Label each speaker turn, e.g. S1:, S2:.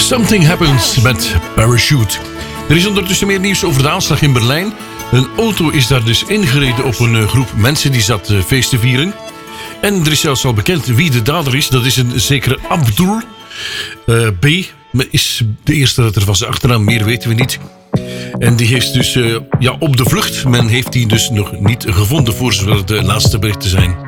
S1: Something Happens met Parachute. Er is ondertussen meer nieuws over de aanslag in Berlijn. Een auto is daar dus ingereden op een groep mensen die zat feest te vieren. En er is zelfs al bekend wie de dader is. Dat is een zekere Abdul B. Is de eerste letter van zijn achternaam, meer weten we niet. En die is dus op de vlucht. Men heeft die dus nog niet gevonden voor zover de laatste berichten zijn.